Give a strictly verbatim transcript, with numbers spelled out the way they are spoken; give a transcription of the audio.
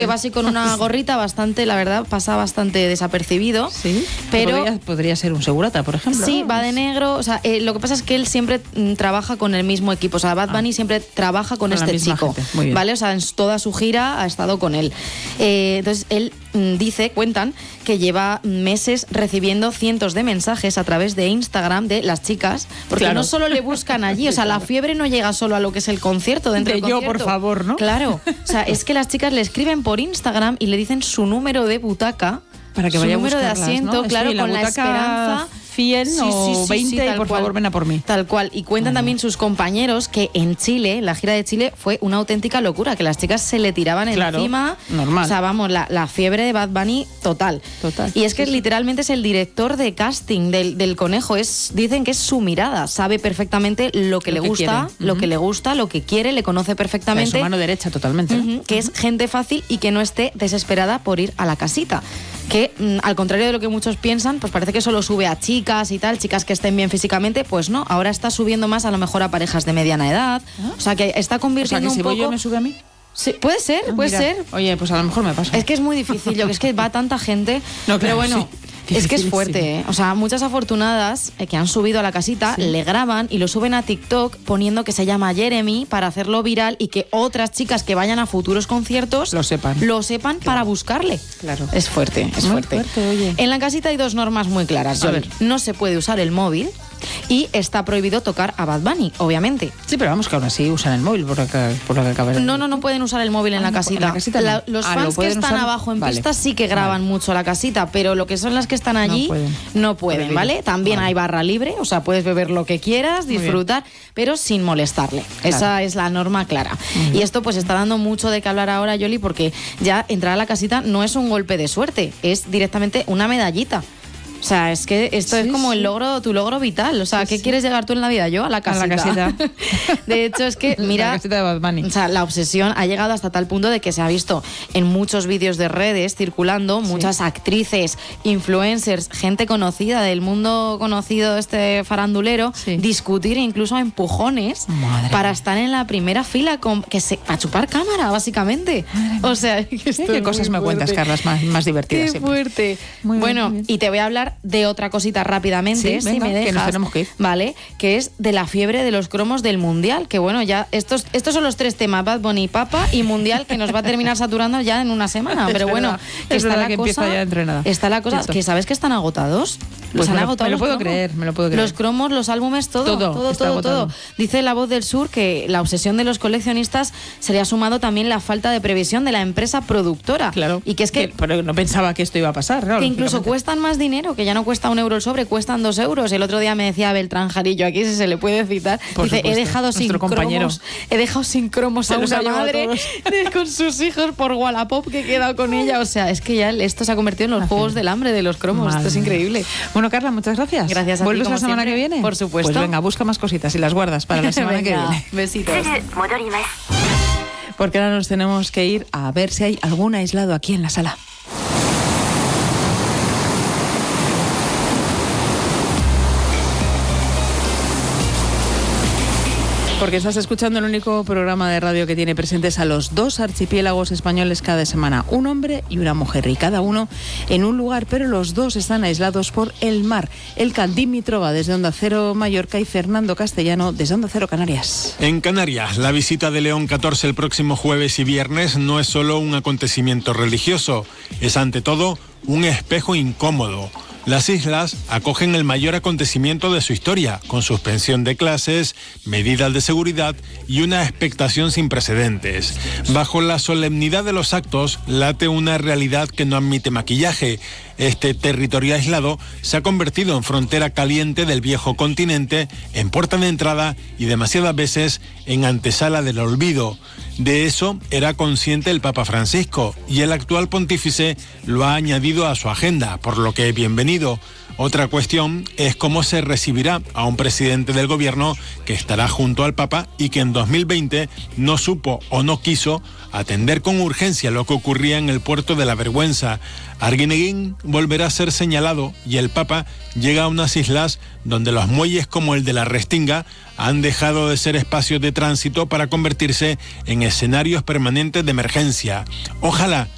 Que va así con una gorrita bastante, la verdad, pasa bastante desapercibido. Sí, pero podría, podría ser un segurata, por ejemplo. Sí, ¿no? va de negro. O sea, eh, lo que pasa es que él siempre mm, trabaja con el mismo equipo. O sea, Bad Bunny ah. siempre trabaja con, con este chico. ¿Vale? O sea, en toda su gira ha estado con él. Eh, entonces, él mm, dice, cuentan, que lleva meses recibiendo cientos de mensajes a través de Instagram de las chicas, porque claro. no solo le buscan allí, o sea, la fiebre no llega solo a lo que es el concierto, dentro de del concierto. Yo, por favor, ¿no? Claro. O sea, es que las chicas le escriben por Instagram y le dicen su número de butaca, para que su vaya número a de asiento, ¿no? claro, Estoy con la, la esperanza cien sí, o sí, sí, veinte, sí, y por cual, favor, ven a por mí. Tal cual. Y cuentan uh-huh. también sus compañeros que en Chile, la gira de Chile, fue una auténtica locura, que las chicas se le tiraban claro, encima. Normal. O sea, vamos, la, la fiebre de Bad Bunny total. Total. Y es que sí, literalmente sí. es el director de casting del, del conejo. Es, dicen que es su mirada. Sabe perfectamente lo que lo le que gusta, uh-huh. lo que le gusta, lo que quiere, le conoce perfectamente. Es su mano derecha totalmente. Uh-huh, ¿no? Que uh-huh. es gente fácil y que no esté desesperada por ir a la casita. Que mm, al contrario de lo que muchos piensan, pues parece que solo sube a chicas y tal, chicas que estén bien físicamente, pues no, ahora está subiendo más a lo mejor a parejas de mediana edad, ¿ah? O sea que está convirtiendo o sea, que un si poco... voy yo me sube a mí. Sí, puede ser, ah, puede mira. ser. Oye, pues a lo mejor me pasa. Es que es muy difícil, yo que es que va tanta gente, no, claro, pero bueno... Sí. Es que es fuerte, ¿eh? O sea, muchas afortunadas eh, que han subido a la casita, sí. le graban y lo suben a TikTok poniendo que se llama Jeremy para hacerlo viral y que otras chicas que vayan a futuros conciertos lo sepan, lo sepan claro. para buscarle. Claro. Es fuerte, es muy fuerte. fuerte oye. En la casita hay dos normas muy claras. A ver. No se puede usar el móvil y está prohibido tocar a Bad Bunny, obviamente. Sí, pero vamos que aún así usan el móvil por lo que, por lo que acabas de decir. No, no, no pueden usar el móvil en, ah, la, casita. en la casita. La, los ah, fans que están usar? abajo en vale. pista sí que graban vale. mucho la casita, pero lo que son las que están allí no pueden, no pueden ¿vale? También vale. hay barra libre, o sea, puedes beber lo que quieras, disfrutar, pero sin molestarle. Claro. Esa es la norma clara. Uh-huh. Y esto pues está dando mucho de qué hablar ahora, Yoli, porque ya entrar a la casita no es un golpe de suerte, es directamente una medallita. O sea, es que esto sí, es como sí. el logro, tu logro vital. O sea, sí, ¿qué sí. quieres llegar tú en la vida? Yo a la casita. A la casita. De hecho, es que, mira, la casita de Bad Bunny. O sea, la obsesión ha llegado hasta tal punto de que se ha visto en muchos vídeos de redes circulando, sí. muchas actrices, influencers, gente conocida del mundo conocido este farandulero, sí. discutir incluso a empujones Madre para mía. estar en la primera fila con que se a chupar cámara, básicamente. O sea, que ¿Qué, ¿Qué cosas me fuerte. cuentas, Carlas, más, más divertidas? Qué siempre. fuerte. Muy bueno, bien, y te voy a hablar de otra cosita rápidamente, sí, si venga, me dejas, que nos tenemos que ir. Vale, que es de la fiebre de los cromos del Mundial, que bueno, ya estos estos son los tres temas, Bad Bunny, Papa y Mundial, que nos va a terminar saturando ya en una semana, pero bueno, que es está la que cosa, ya entrenada. está la cosa, Eso. que sabes que están agotados. Los pues han me lo, agotado me lo los puedo cromos. creer, me lo puedo creer. Los cromos, los álbumes, todo, todo, todo, todo, todo. Dice La Voz del Sur que la obsesión de los coleccionistas se le ha sumado también la falta de previsión de la empresa productora. Claro. Y que es que, que pero no pensaba que esto iba a pasar, ¿no? Que incluso cuestan más dinero, que ya no cuesta un euro el sobre, cuestan dos euros. El otro día me decía Beltrán Jarillo, aquí si se le puede citar, Por dice, supuesto, he dejado sin compañero. cromos, he dejado sin cromos se a una madre de, con sus hijos por Wallapop que he quedado con ella. O sea, es que ya esto se ha convertido en los juegos del hambre de los cromos. Madre. Esto es increíble. Bueno, Carla, muchas gracias. Gracias a ¿Vuelves ti, la semana siempre? que viene? Por supuesto. Pues venga, busca más cositas y las guardas para la semana venga, que viene. Besitos. Porque ahora nos tenemos que ir a ver si hay algún aislado aquí en la sala. Porque estás escuchando el único programa de radio que tiene presentes a los dos archipiélagos españoles cada semana, un hombre y una mujer, y cada uno en un lugar, pero los dos están aislados por el mar. Elka Dimitrova desde Onda Cero Mallorca y Fernando Castellano desde Onda Cero Canarias. En Canarias, la visita de León catorce el próximo jueves y viernes no es solo un acontecimiento religioso, es ante todo un espejo incómodo. Las islas acogen el mayor acontecimiento de su historia, con suspensión de clases, medidas de seguridad y una expectación sin precedentes. Bajo la solemnidad de los actos late una realidad que no admite maquillaje. Este territorio aislado se ha convertido en frontera caliente del viejo continente, en puerta de entrada y demasiadas veces en antesala del olvido. De eso era consciente el Papa Francisco y el actual pontífice lo ha añadido a su agenda, por lo que bienvenido. Otra cuestión es cómo se recibirá a un presidente del gobierno que estará junto al Papa y que en dos mil veinte no supo o no quiso atender con urgencia lo que ocurría en el puerto de la Vergüenza. Arguineguín volverá a ser señalado y el Papa llega a unas islas donde los muelles como el de la Restinga han dejado de ser espacios de tránsito para convertirse en escenarios permanentes de emergencia. Ojalá